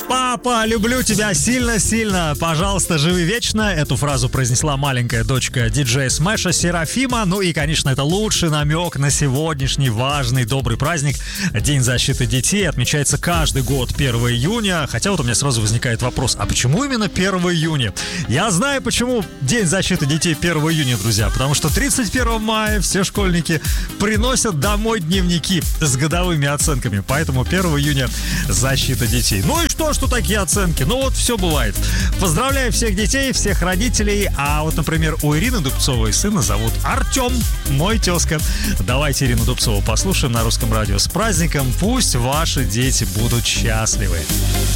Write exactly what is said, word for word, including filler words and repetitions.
Папа, люблю тебя сильно-сильно. Пожалуйста, живи вечно. Эту фразу произнесла маленькая дочка диджея Смэша Серафима. Ну и, конечно, это лучший намек на сегодняшний важный, добрый праздник. День защиты детей отмечается каждый год первого июня. Хотя вот у меня сразу возникает вопрос, а почему именно первого июня? Я знаю, почему День защиты детей первого июня, друзья. Потому что тридцать первого мая все школьники приносят домой дневники с годовыми оценками. Поэтому первого июня защита детей. Ну и что, что такие оценки? Ну вот все бывает. Поздравляю всех детей, всех родителей. А вот, например, у Ирины Дубцовой сына зовут Артем, мой тезка. Давайте Ирину Дубцову послушаем на Русском радио. С праздником! Пусть ваши дети будут счастливы.